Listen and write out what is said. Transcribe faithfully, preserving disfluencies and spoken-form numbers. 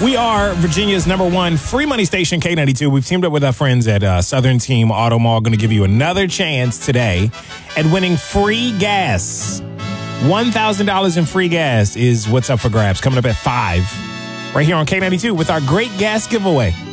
We are Virginia's number one free money station, K ninety-two. We've teamed up with our friends at uh, Southern Team Auto Mall. Going to give you another chance today at winning free gas. one thousand dollars in free gas is what's up for grabs. Coming up at five right here on K ninety-two with our great gas giveaway.